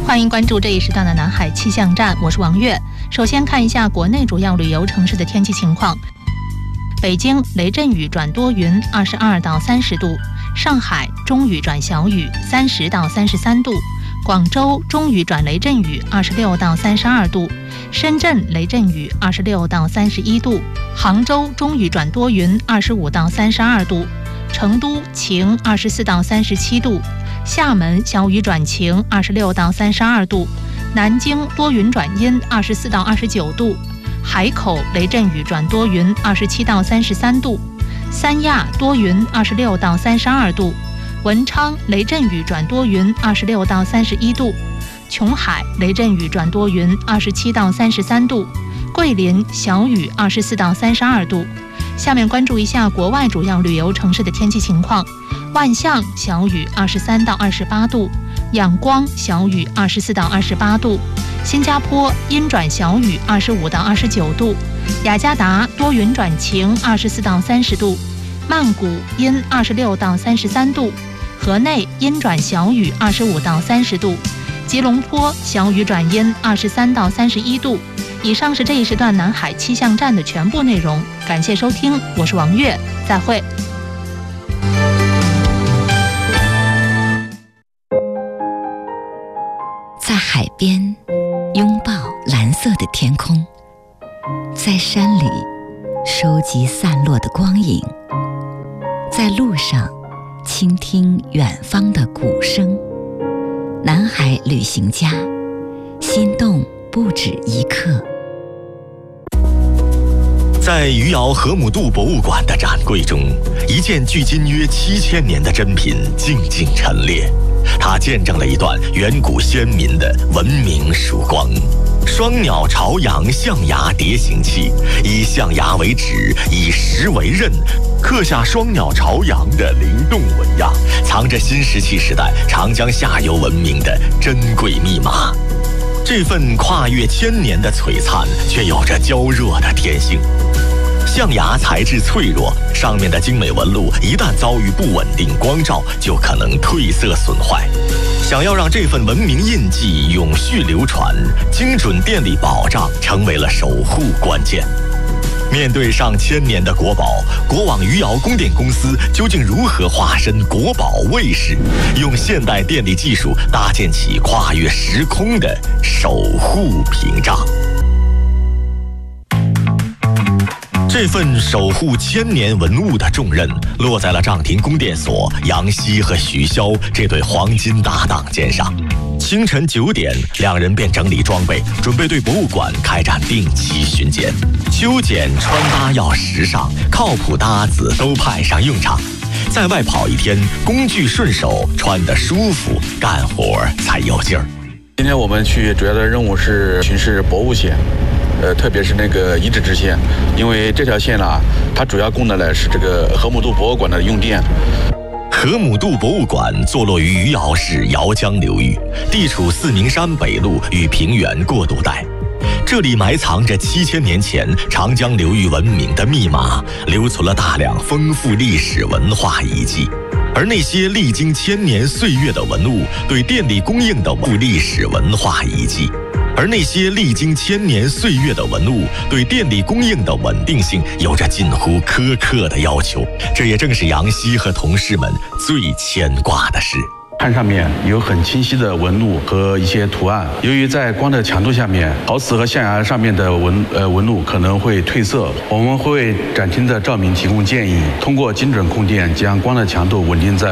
欢迎关注这一时段的南海气象站，我是王悦。首先看一下国内主要旅游城市的天气情况。北京雷阵雨转多云，22到30度；上海中雨转小雨，30到33度；广州中雨转雷阵雨，26到32度；深圳雷阵雨26到31度；杭州中雨转多云，25到32度；成都晴，24到37度；厦门小雨转晴，26到32度；南京多云转阴，24到29度；海口雷阵雨转多云，27到33度；三亚多云，26到32度；文昌雷阵雨转多云，26到31度；琼海雷阵雨转多云，27到33度；桂林小雨，24到32度。下面关注一下国外主要旅游城市的天气情况。万象小雨，23到28度；仰光小雨，24到28度；新加坡阴转小雨，25到29度；雅加达多云转晴，24到30度；曼谷阴26到33度；河内阴转小雨，25到30度；吉隆坡小雨转阴，23到31度。以上是这一时段南海气象站的全部内容，感谢收听，我是王悦，再会。 在海边拥抱蓝色的天空，在山里收集散落的光影，在路上倾听远方的鼓声。南海旅行家，心动不止一刻。 在余姚河姆渡博物馆的展柜中，一件距今约7000年的珍品静静陈列，它见证了一段远古先民的文明曙光。双鸟朝阳象牙叠形器，以象牙为指，以石为刃，刻下双鸟朝阳的灵动纹样，藏着新石器时代长江下游文明的珍贵密码。这份跨越1000年的璀璨，却有着娇弱的天性。象牙材质脆弱，上面的精美纹路一旦遭遇不稳定光照，就可能褪色损坏。想要让这份文明印记永续流传，精准电力保障成为了守护关键。面对上1000年的国宝，国网余姚供电公司究竟如何化身国宝卫士，用现代电力技术搭建起跨越时空的守护屏障？这份守护1000年文物的重任，落在了丈庭供电所杨希和徐潇这对黄金搭档肩上。清晨9点，两人便整理装备，准备对博物馆开展定期巡检。修剪穿搭要时尚，靠谱搭子都派上用场。在外跑一天，工具顺手，穿得舒服，干活才有劲儿。 今天我们去主要的任务是巡视博物线。特别是那个遗址支线，因为这条线呢，它主要供的呢是这个河姆渡博物馆的用电。 河姆渡博物馆坐落于余姚市姚江流域，地处四明山北麓与平原过渡带。这里埋藏着7000年前长江流域文明的密码，留存了大量丰富历史文化遗迹。而那些历经1000年岁月的文物，对电力供应的历史文化遗迹。而那些历经1000年岁月的文物，对电力供应的稳定性有着近乎苛刻的要求，这也正是杨希和同事们最牵挂的事。 看上面有很清晰的纹路和一些图案，由于在光的强度下面，陶瓷和象牙上面的纹路可能会褪色，我们会为展厅的照明提供建议，通过精准控电将光的强度稳定在